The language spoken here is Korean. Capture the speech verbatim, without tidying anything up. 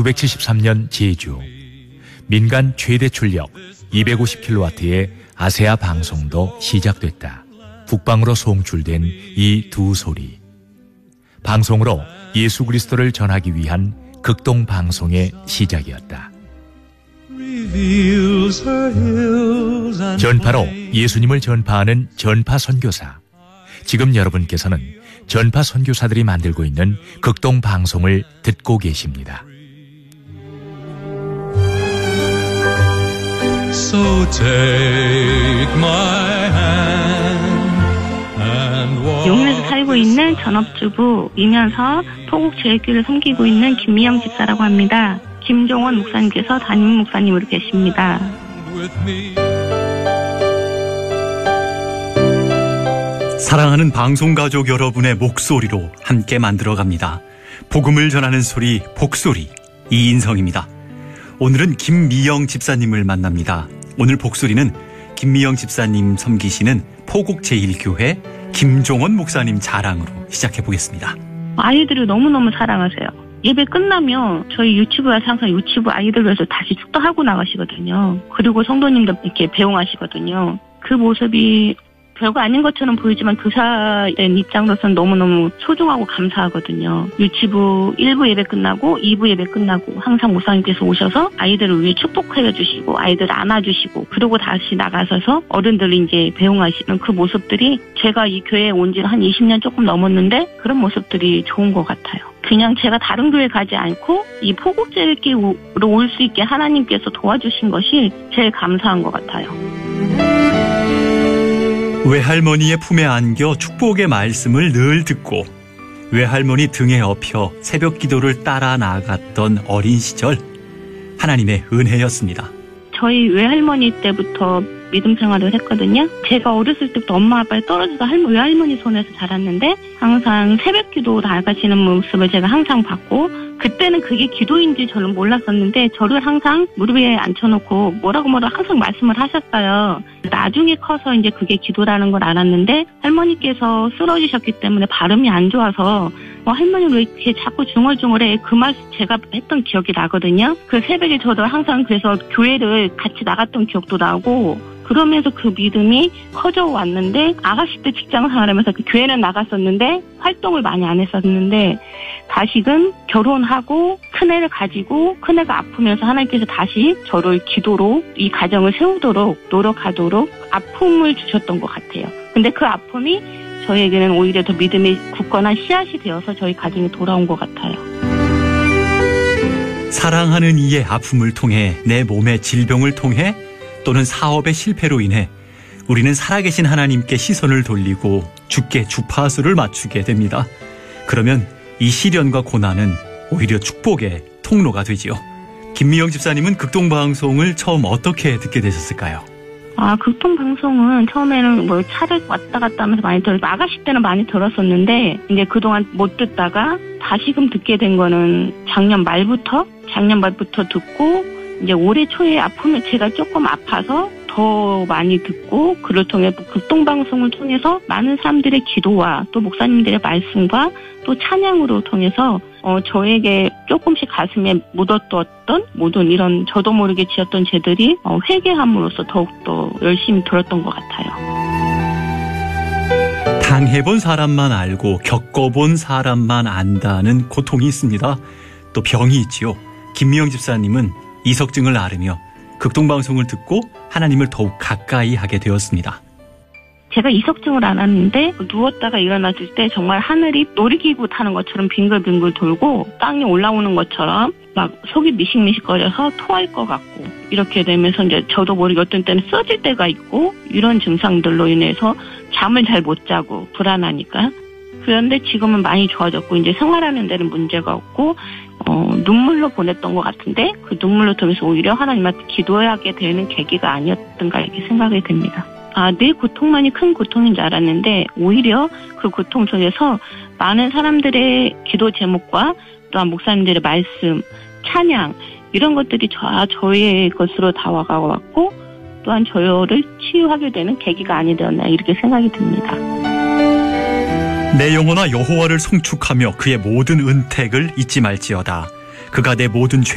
천구백칠십삼 년 제주 민간 최대 출력 이백오십 킬로와트의 아세아 방송도 시작됐다. 북방으로 송출된 이 두 소리. 방송으로 예수 그리스도를 전하기 위한 극동 방송의 시작이었다. 전파로 예수님을 전파하는 전파 선교사. 지금 여러분께서는 전파 선교사들이 만들고 있는 극동 방송을 듣고 계십니다. So take my hand and walk. 용인에서 살고 있는 전업주부이면서 포국제일교회를 섬기고 있는 김미영 집사라고 합니다. 김종원 목사님께서 담임 목사님으로 계십니다. 사랑하는 방송가족 여러분의 목소리로 함께 만들어갑니다. 복음을 전하는 소리, 복소리, 이인성입니다. 오늘은 김미영 집사님을 만납니다. 오늘 복소리는 김미영 집사님 섬기시는 포국제일교회 김종원 목사님 자랑으로 시작해보겠습니다. 아이들을 너무너무 사랑하세요. 예배 끝나면 저희 유치부에서 항상 유치부 아이들 위해서 다시 축도하고 나가시거든요. 그리고 성도님들 이렇게 배웅하시거든요. 그 모습이 별거 아닌 것처럼 보이지만 교사된 입장으로서는 너무너무 소중하고 감사하거든요. 유치부 일 부 예배 끝나고 이 부 예배 끝나고 항상 목사님께서 오셔서 아이들을 위해 축복해 주시고 아이들 안아주시고 그러고 다시 나가셔서 어른들 이제 배웅하시는 그 모습들이 제가 이 교회에 온 지 한 이십 년 조금 넘었는데 그런 모습들이 좋은 것 같아요. 그냥 제가 다른 교회 가지 않고 이 포국제일교회로 올 수 있게 하나님께서 도와주신 것이 제일 감사한 것 같아요. 외할머니의 품에 안겨 축복의 말씀을 늘 듣고 외할머니 등에 업혀 새벽 기도를 따라 나갔던 어린 시절, 하나님의 은혜였습니다. 저희 외할머니 때부터 믿음 생활을 했거든요. 제가 어렸을 때부터 엄마 아빠에 떨어져서 할머, 외할머니 손에서 자랐는데 항상 새벽 기도 나가시는 모습을 제가 항상 봤고 그때는 그게 기도인지 저는 몰랐었는데 저를 항상 무릎 위에 앉혀놓고 뭐라고 뭐라고 항상 말씀을 하셨어요. 나중에 커서 이제 그게 기도라는 걸 알았는데 할머니께서 쓰러지셨기 때문에 발음이 안 좋아서 어, 할머니 왜 이렇게 자꾸 중얼중얼해? 그 말 제가 했던 기억이 나거든요. 그 새벽에 저도 항상 그래서 교회를 같이 나갔던 기억도 나고 그러면서 그 믿음이 커져 왔는데 아가씨 때 직장 생활하면서 그 교회는 나갔었는데 활동을 많이 안 했었는데 다시금 결혼하고 큰애를 가지고 큰애가 아프면서 하나님께서 다시 저를 기도로 이 가정을 세우도록 노력하도록 아픔을 주셨던 것 같아요. 근데 그 아픔이 저에게는 오히려 더 믿음이 굳건한 씨앗이 되어서 저희 가정이 돌아온 것 같아요. 사랑하는 이의 아픔을 통해 내 몸의 질병을 통해 또는 사업의 실패로 인해 우리는 살아계신 하나님께 시선을 돌리고 주께 주파수를 맞추게 됩니다. 그러면 이 시련과 고난은 오히려 축복의 통로가 되지요. 김미영 집사님은 극동방송을 처음 어떻게 듣게 되셨을까요? 아, 극동방송은 처음에는 뭐 차를 왔다 갔다 하면서 많이 들었고 아가씨 때는 많이 들었었는데 이제 그동안 못 듣다가 다시금 듣게 된 거는 작년 말부터 작년 말부터 듣고 이제 올해 초에 아프면 제가 조금 아파서 더 많이 듣고 그를 통해 극동방송을 통해서 많은 사람들의 기도와 또 목사님들의 말씀과 또 찬양으로 통해서 어, 저에게 조금씩 가슴에 묻었던 모든 이런 저도 모르게 지었던 죄들이 어, 회개함으로써 더욱더 열심히 들었던 것 같아요. 당해본 사람만 알고 겪어본 사람만 안다는 고통이 있습니다. 또 병이 있지요. 김미영 집사님은 이석증을 앓으며 극동방송을 듣고 하나님을 더욱 가까이 하게 되었습니다. 제가 이석증을 앓았는데 누웠다가 일어났을 때 정말 하늘이 놀이기구 타는 것처럼 빙글빙글 돌고 땅이 올라오는 것처럼 막 속이 미식미식거려서 토할 것 같고 이렇게 되면서 이제 저도 모르게 어떤 때는 써질 때가 있고 이런 증상들로 인해서 잠을 잘 못 자고 불안하니까 그런데 지금은 많이 좋아졌고 이제 생활하는 데는 문제가 없고 어, 눈물로 보냈던 것 같은데 그 눈물로 통해서 오히려 하나님한테 기도하게 되는 계기가 아니었던가 이렇게 생각이 됩니다. 아, 내 고통만이 큰 고통인 줄 알았는데 오히려 그 고통 속에서 많은 사람들의 기도 제목과 또한 목사님들의 말씀, 찬양 이런 것들이 저, 저의 것으로 다가왔고 또한 저를 치유하게 되는 계기가 아니되었나 이렇게 생각이 듭니다. 내 영혼아 여호와를 송축하며 그의 모든 은택을 잊지 말지어다. 그가 내 모든 죄